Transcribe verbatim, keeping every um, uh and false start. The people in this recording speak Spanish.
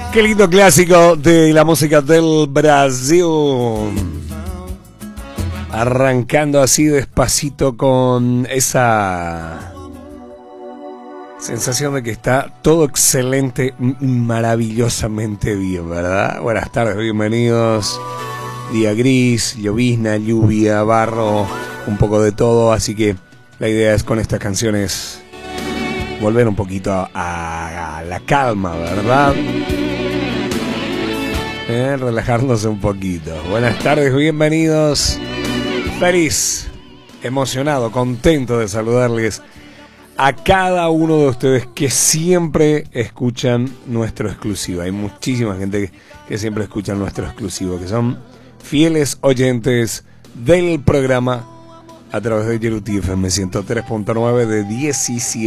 Qué lindo clásico de la música del Brasil. Arrancando así despacito con esa sensación de que está todo excelente, maravillosamente bien, ¿verdad? Buenas tardes, bienvenidos. Día gris, llovizna, lluvia, barro, un poco de todo. Así que la idea es con estas canciones volver un poquito a, a la calma, ¿verdad? Eh, relajarnos un poquito. Buenas tardes, bienvenidos. Feliz, emocionado, contento de saludarles a cada uno de ustedes que siempre escuchan nuestro exclusivo. Hay muchísima gente que siempre escucha nuestro exclusivo, que son fieles oyentes del programa a través de Yeruti F M ciento tres punto nueve de diecisiete.